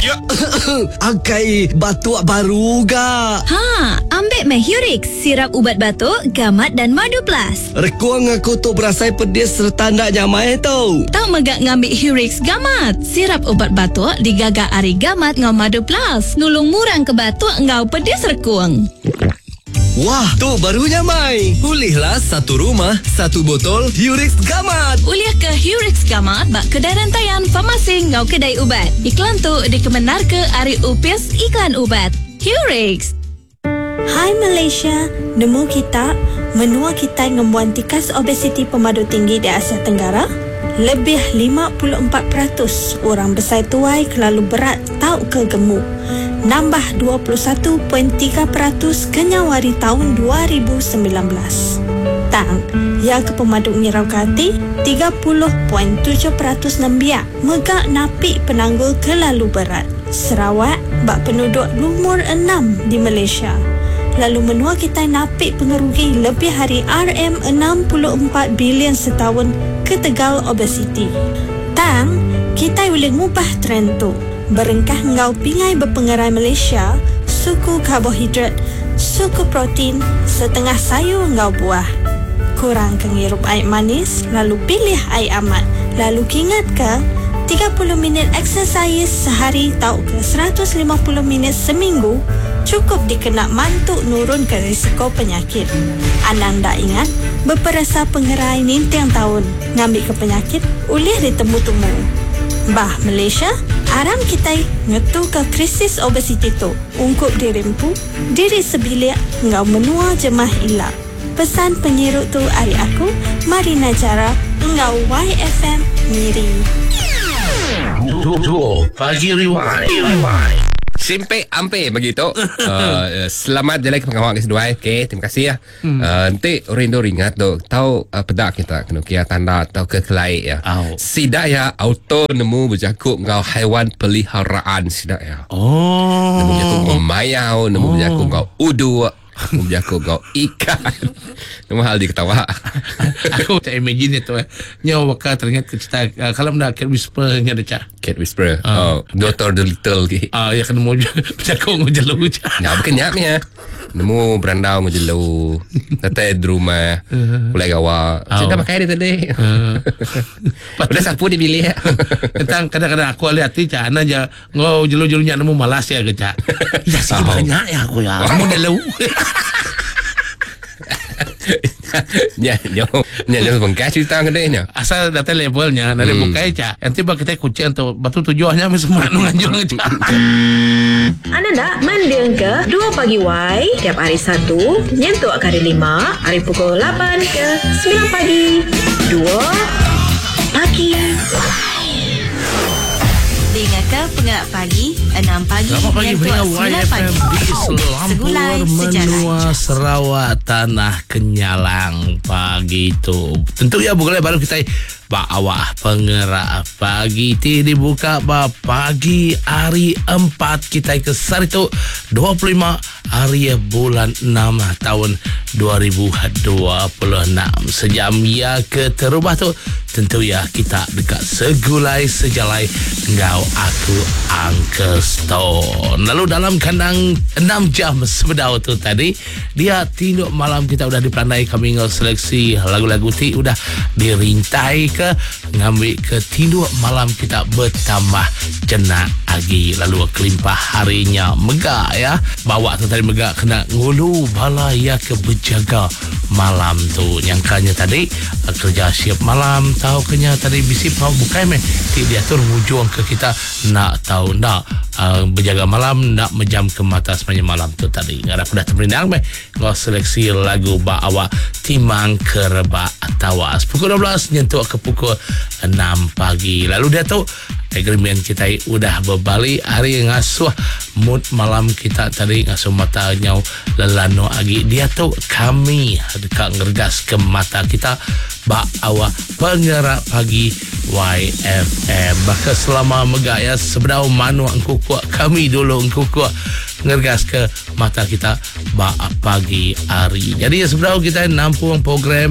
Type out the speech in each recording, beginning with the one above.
Ya. Akai batuk baru ga. Ambil Hurix, sirap ubat batuk, gamat dan madu plus. Rekuang aku tu berasai pedis serta ndak nyamai tau. Tak megak ngambil Hurix gamat. Sirap ubat batuk digagak ari gamat ngau madu plus. Nulung murang ke batuk ngau pedis rekuang. Wah, tu barunya Mai. Pulihlah satu rumah, satu botol Hurix Gamat. Uliah ke Hurix Gamat bak kedai rantaian farmasi ngau kedai ubat. Iklan tu dikebenar ke Ari Upis Iklan Ubat. Hurix. Hai Malaysia, nemu kita menua kita ngembuan tikas obesiti pemadu tinggi di Asia Tenggara. Lebih 54% orang besar tuai kelalu berat tau ke gemuk. Nambah 21.3% kenyawari tahun 2019. Tang, yang ke pemaduk ngirau kati 30.7% nembiak megak napik penanggul kelalu berat. Sarawak bak penduduk lumur 6 di Malaysia. Lalu menua kita napik pengerugi lebih hari RM64 bilion setahun ke tegal obesiti. Tang, kita boleh ngubah trend tu. Berengkah ngau pingai berpengerai Malaysia, suku karbohidrat, suku protein, setengah sayur ngau buah. Kurang kengirup air manis, lalu pilih air amat. Lalu ingat ke 30 minit exercise sehari tau ke 150 minit seminggu cukup dikenak mantuk nurun ke risiko penyakit. Ananda ingat, berperasa pengerai nintang tahun ngambil ke penyakit, ulih ditemu-temu. Bah Malaysia, aram kita ngetu ke krisis obesiti tu. Ungkup dirimpu, diri sebilik ngau menua jemah ilak. Pesan penyiruk tu hari aku, Marina Jara, ngau YFM Miri. Pagi Rewind. Simpe ampe begitu. Selamat jalan ke pengawal kedua. Okey, terima kasih ya. Nanti orang ingat tu tahu pedak kita kena kira tanda atau ke kelai ya. Sidak ya auto nemu berjakuk ngau haiwan peliharaan sidak ya. Nemu berjakuk ngau mayau, nemu berjakuk ngau udu, nemu berjakuk ngau ikan. Nemu hal diketawa. Aku tak imagine itu. Nyawa bakal teringat cerita kalau nak Cat Whisperer nya ada. Cat Whisperer. Dr. Dolittle ke. Ya kena mau berjakuk ngau jelu. Ya bukan nyapnya. Nemu berandau ngau jelu. Tete di rumah. Mulai gawa. Saya dah pakai dia tadi. Udah sapu di bilik. Kadang-kadang aku lihat ti cak ana je ngau jelu-jelunya nemu malas ya ke cak. Ya sikit banyak ya aku ya. Kamu dah lu. Nyo bengkai cerita kedainya. Asal data levelnya dari bukai cak. Nanti bak kita kucing tu batu tujuannya semua nganjur cak. Anda nak mendiang ke 2 pagi Y tiap hari 1 nyentuh ke hari 5 hari pukul 8 ke 9 pagi 2 pagi Dengarkan Pengerak Pagi 6 pagi dengan YFM di Selampur menua Sarawak Tanah Kenyalang pagi itu. Tentu ya bukan baru kita bawa Pengerak Pagi ti dibuka pagi hari 4 kita ke Sarito 25 hari bulan 6 tahun 2026 sejam ya ke terubah tu tentu ya kita dekat segulai sejalai ngau aku Uncle Stone. Lalu dalam kandang 6 jam sebedau tu tadi dia tinduk malam kita udah dipandai kami ngau seleksi lagu-lagu ti udah dirintai ke ngambil ke tinduk malam kita bertambah jenak lagi lalu kelimpah harinya megak ya bawa tu tadi megak kena ngulu bala ya ke berjaga malam tu nyangkanya tadi kerja siap malam tahu kenya tadi bisi mau bukai meh ti dia tur hujung ke kita nak tahu ndak berjaga malam nak menjam ke mata sepanjang malam tu tadi ngara dah terberindang meh ngau seleksi lagu ba awak timang kerba tawas pukul 12 nyentuh ke pukul 6 pagi lalu dia tu agreement kita udah berbalik hari ngasuh mood malam kita tadi ngasuh mata nyau lelano agi dia tu kami dekat ngergas ke mata kita bak awak Pengerak Pagi YFM maka selama megak ya sebedau manu engkau kuat kami dulu engkau kuat ngergas ke mata kita bak pagi hari jadi ya sebedau kita nampung program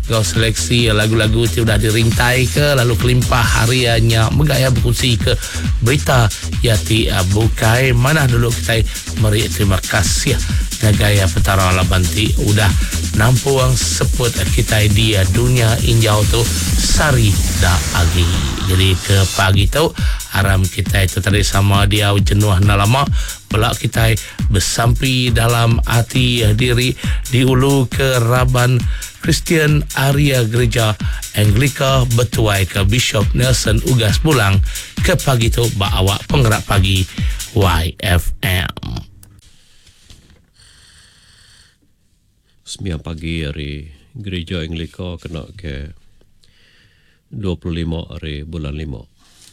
Kau seleksi lagu-lagu itu sudah dirintai ke, lalu kelimpah hariannya megaya berkongsi ke berita yati bukai mana dulu kita meri terima kasih gaya petara labanti udah nampuang seput kita dia dunia injau tu sari dah agi. Jadi ke pagi tu aram kita itu tadi sama dia jenuh lama belak kita bersampi dalam hati diri di ulu ke Raban Kristian Area Gereja Anglika Betuai ke Bishop Nelson Ugas Bulang ke pagi tu bawa penggerak pagi YFM. 9 pagi hari Gereja Anglika kena ke 25 hari bulan 5.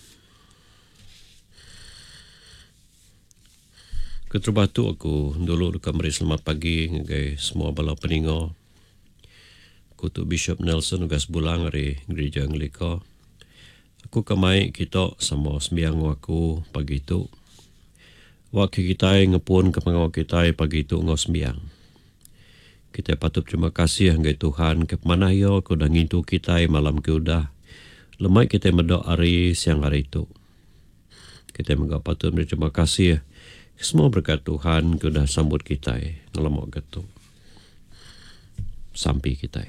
Keterbatu aku dulu dekat meri selamat pagi ngagai semua bala peninga. Kutu Bishop Nelson Ugas Bulang hari Gereja Anglika. Aku kamai kita sama sembiang aku pagi tu. Waktu kita ngepun ke pengawal kita pagi tu ngau sembiang. Kita patut terima kasih ngai Tuhan ke mana yo ko dah ngintu kita malam ke udah. Lemai kita medok hari siang hari itu. Kita juga patut berterima kasih semua berkat Tuhan ke udah sambut kita ngelamak gitu. Sampai kita.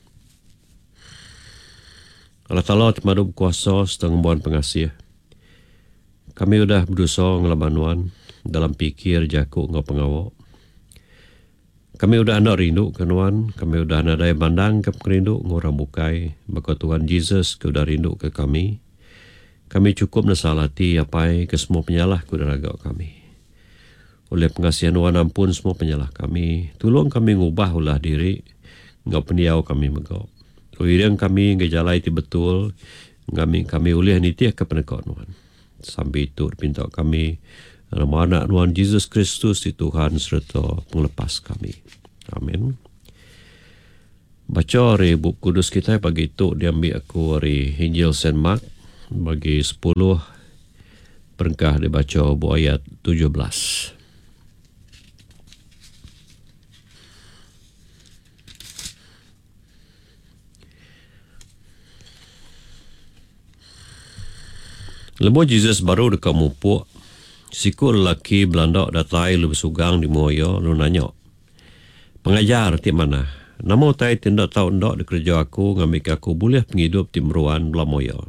Allah Ta'ala temadu kuasa setengah buan pengasih. Kami udah berdosa ngelabanuan dalam pikir jakuk ngau pengawal. Kami udah nak rindu kenuan, kami udah nak daya bandang ke rindu ngorang bukai, maka Tuhan Yesus ke udah rindu ke kami. Kami cukup nasalati apa ke semua penyalah ke raga kami. Oleh pengasihan Tuhan ampun semua penyalah kami, tolong kami ngubah ulah diri, ngau peniau kami megau. Uirang kami ngejalai ti betul, kami ulih nitiah ke penekak Tuhan. Sampai itu pinta kami nama anak Tuhan Yesus Kristus di Tuhan serta penglepas kami. Amin. Baca hari buku kudus kita pagi itu diambil aku hari Injil Saint Mark bagi 10 perengkah dibaca buku ayat 17. Lepas Jesus baru dekat mupuk, siku lelaki Belanda datai lebih sugang di Moyo lu nanya. Pengajar ti mana? Namo tai tindak tahu ndak di kerja aku ngamik aku boleh penghidup timruan belah Moyo.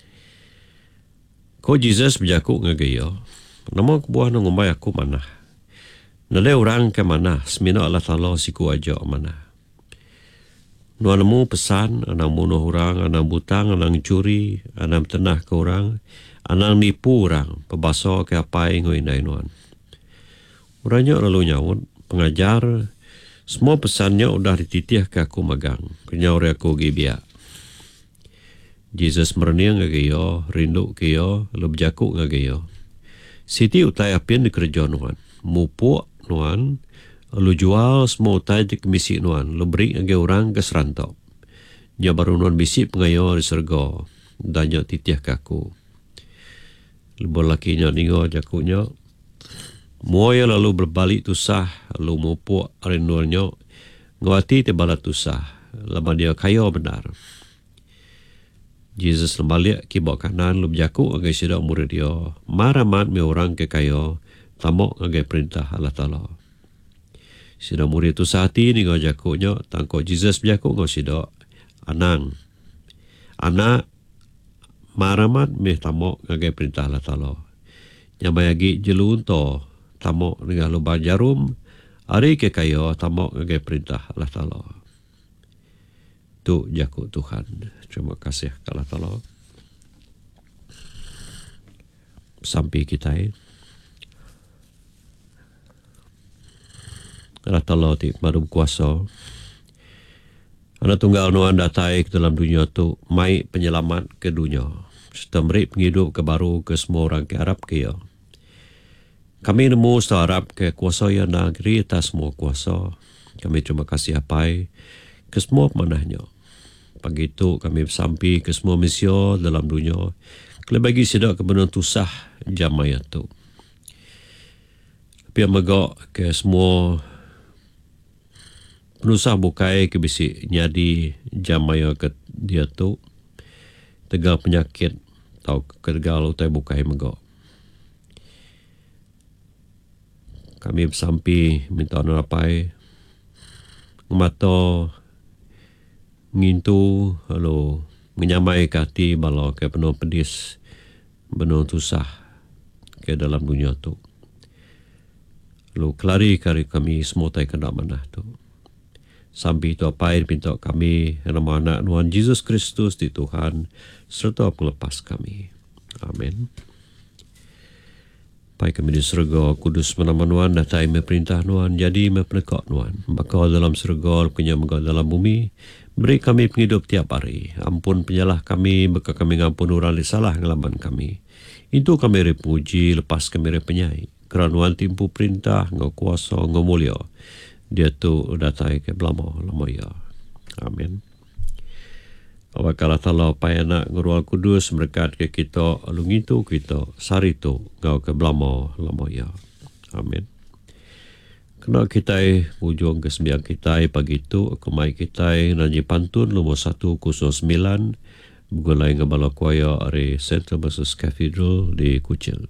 Ko Jesus berjaku ngagaya. Namo kebuah ngumbai aku mana? Nale orang ke mana? Semina Allah Ta'ala siku aja mana? Nuanamu pesan, anang bunuh orang, anang butang, anang curi, anang tenah ke orang, anang nipu orang, pebasa ke apa yang ngoi nuan. Orangnya lalu nyawut, pengajar, semua pesannya udah dititih ke aku magang, kenyawur aku gibia. Jesus merening ngagayo, rindu kayo, lu berjakuk ngagayo. Siti utai apian di kerja nuan, mupuk nuan, lu jual semua utai di kemisi nuan, lu beri ngagayo orang ke serantau. Nya baru nuan bisi pengayo di serga, dan nyo titih ke aku. Lepas lakinya ningo jakunya, muaya lalu berbalik tusah, lalu mupuk rinduannya, ngawati tebala tusah, lama dia kaya benar. Jesus lembalik kibak kanan, lalu berjakuk agai sidak murid dia, maramat me orang ke kaya, tamok agai perintah Allah Ta'ala. Sidak murid tusah hati ningo jakuknya, tangkok Jesus berjakuk ngau sidak, anang, anak, maramat meh tamok ngagai perintah Allah Ta'ala. Yang bayagi jelun to tamok dengan lubang jarum, hari ke kaya tamok ngagai perintah Allah Ta'ala. Tu jakuk Tuhan. Terima kasih ke Allah Ta'ala. Sampai kita Allah Ta'ala ti marum kuasa. Anak tunggal nuan datai ke dalam dunia tu mai penyelamat ke dunia. Serta beri penghidup ke baru ke semua orang ke Arab ke ya. Kami nemu setelah Arab ke kuasa yang negeri atas semua kuasa. Kami terima kasih apai ke semua pemanahnya. Pagi itu kami sampai ke semua misio dalam dunia. Kalau bagi sidak kebenaran tusah jamaya tu. Tapi yang megak ke semua penusah bukai ke bisi nyadi jamaya ke dia tu tegal penyakit tau ketegal utai bukai megok. Kami bersampi minta narapai ngemato ngintu lalu menyamai kati bala ke penuh pedis benuh tusah ke dalam dunia tu. Lalu kelari kari kami semua tai kena manah tu. Sampai itu apa yang pinta kami nama anak Tuhan Yesus Kristus di Tuhan serta pelepas kami. Amin. Pai kami di surga, kudus menama Tuhan, datai meperintah Tuhan, jadi mepenekak Tuhan. Maka dalam surga, punya mega dalam bumi, beri kami penghidup tiap hari. Ampun penyalah kami, baka kami ngampun orang salah ngelaban kami. Itu kami repuji, lepas kami repenyai. Kerana Tuhan timpu perintah, ngau kuasa, ngau mulia. Dia tu datai ke belamo lama ya. Amin. Awakala tala payana ngurual kudus berkat ke kita alungitu kita sarito ngau ke belamo lama ya. Amin. Kena kita ujung ke sembiang kita pagi tu kemai kita nanyi pantun nomor 109 gulai ngabala kuaya ari St. Thomas Cathedral di Kuching.